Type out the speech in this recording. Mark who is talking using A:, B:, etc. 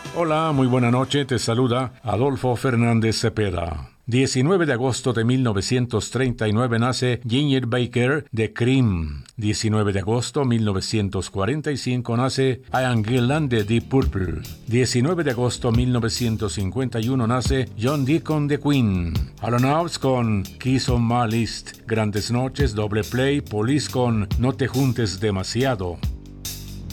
A: Hola, muy buena noche, te saluda Adolfo Fernández Cepeda. 19 de agosto de 1939 nace Ginger Baker de Cream. 19 de agosto de 1945 nace Ian Gillan de Deep Purple. 19 de agosto de 1951 nace John Deacon de Queen. Aeronauts con Keys on My List. Grandes noches, doble play, Police con No te juntes demasiado.